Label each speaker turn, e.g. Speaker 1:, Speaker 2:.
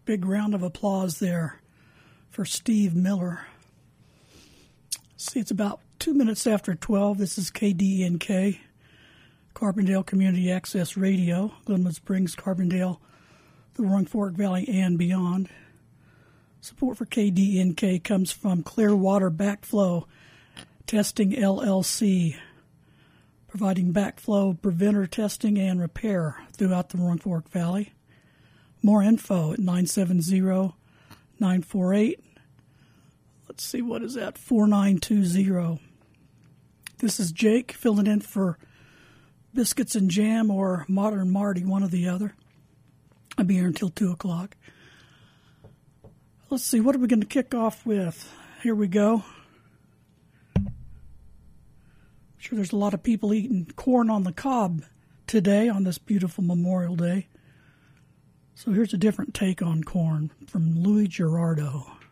Speaker 1: Big round of applause there for Steve Miller. See, it's about 2 minutes after 12. This is KDNK, Carbondale Community Access Radio, Glenwood Springs, Carbondale, the Roaring Fork Valley, and beyond. Support for KDNK comes from Clearwater Backflow Testing LLC, providing backflow preventer testing and repair throughout the Roaring Fork Valley. More info at 970-948. Let's see, what is that? 4920. This is Jake filling in for Biscuits and Jam or Modern Marty, one or the other. I'll be here until 2 o'clock. Let's see, what are we going to kick off with? Here we go. I'm sure there's a lot of people eating corn on the cob today on this beautiful Memorial Day. So here's a different take on corn from Louis Gerardo.